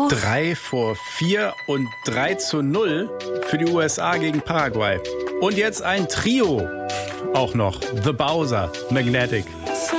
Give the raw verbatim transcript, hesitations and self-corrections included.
Drei vor vier und drei zu null für die U S A gegen Paraguay. Und jetzt ein Trio auch noch. The Bowser, Magnetic.